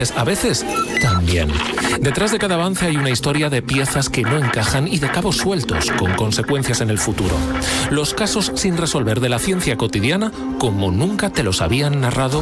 A veces, también. Detrás de cada avance hay una historia de piezas que no encajan y de cabos sueltos, con consecuencias en el futuro. Los casos sin resolver de la ciencia cotidiana, como nunca te los habían narrado